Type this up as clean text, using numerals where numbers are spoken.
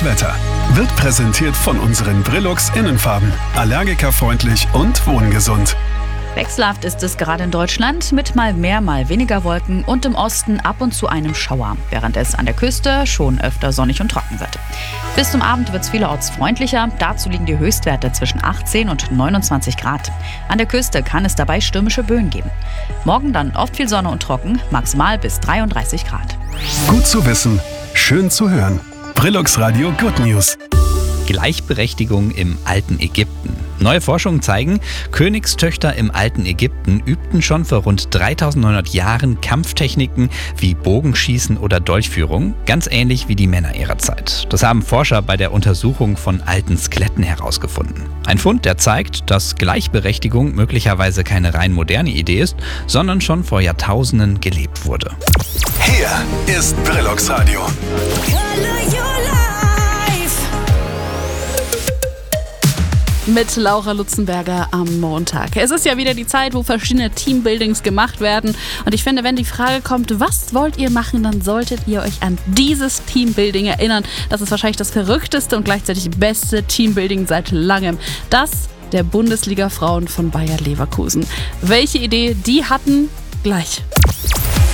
Das Wetter wird präsentiert von unseren Brillux Innenfarben. Allergikerfreundlich und wohngesund. Wechselhaft ist es gerade in Deutschland mit mal mehr, mal weniger Wolken und im Osten ab und zu einem Schauer, während es an der Küste schon öfter sonnig und trocken wird. Bis zum Abend wird es vielerorts freundlicher. Dazu liegen die Höchstwerte zwischen 18 und 29 Grad. An der Küste kann es dabei stürmische Böen geben. Morgen dann oft viel Sonne und trocken, maximal bis 33 Grad. Gut zu wissen, schön zu hören. Brillux Radio Good News. Gleichberechtigung im alten Ägypten. Neue Forschungen zeigen, Königstöchter im alten Ägypten übten schon vor rund 3900 Jahren Kampftechniken wie Bogenschießen oder Dolchführung, ganz ähnlich wie die Männer ihrer Zeit. Das haben Forscher bei der Untersuchung von alten Skeletten herausgefunden. Ein Fund, der zeigt, dass Gleichberechtigung möglicherweise keine rein moderne Idee ist, sondern schon vor Jahrtausenden gelebt wurde. Hier ist Brillux Radio. Mit Laura Lutzenberger am Montag. Es ist ja wieder die Zeit, wo verschiedene Teambuildings gemacht werden. Und ich finde, wenn die Frage kommt, was wollt ihr machen, dann solltet ihr euch an dieses Teambuilding erinnern. Das ist wahrscheinlich das verrückteste und gleichzeitig beste Teambuilding seit langem. Das der Bundesliga-Frauen von Bayer Leverkusen. Welche Idee die hatten? Gleich.